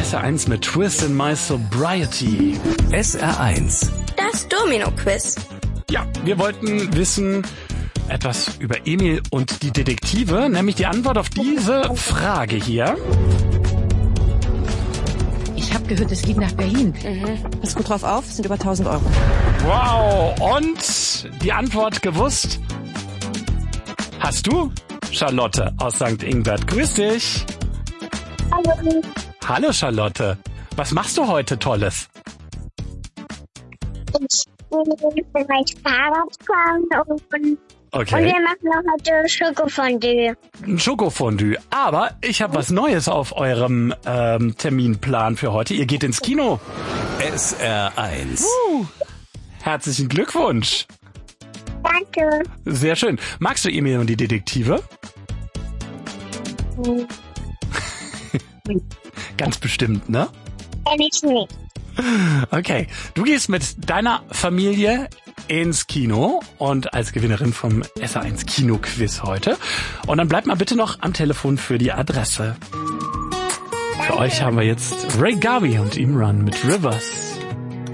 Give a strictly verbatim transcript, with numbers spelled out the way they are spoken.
S R eins mit Twist in My Sobriety. S R eins. Das Domino-Quiz. Ja, wir wollten wissen etwas über Emil und die Detektive, nämlich die Antwort auf diese Frage hier. Ich habe gehört, es geht nach Berlin. Mhm. Pass gut drauf auf, sind über tausend Euro. Wow, und die Antwort gewusst? Hast du? Charlotte aus Sankt Ingbert. Grüß dich. Hallo. Hallo Charlotte. Was machst du heute Tolles? Ich will vielleicht Fahrrad fahren und, Okay. und wir machen noch heute Schokofondue. Ein Schokofondue. Aber ich habe was Neues auf eurem ähm, Terminplan für heute. Ihr geht ins Kino. S R eins. Uh, herzlichen Glückwunsch. Danke. Sehr schön. Magst du Emil und die Detektive? Hm, Ganz bestimmt, ne? kenn ich nicht. Okay. Du gehst mit deiner Familie ins Kino und als Gewinnerin vom S R eins Kino-Quiz heute. Und dann bleibt mal bitte noch am Telefon für die Adresse. Für euch haben wir jetzt Ray Garvey und Imran mit Rivers.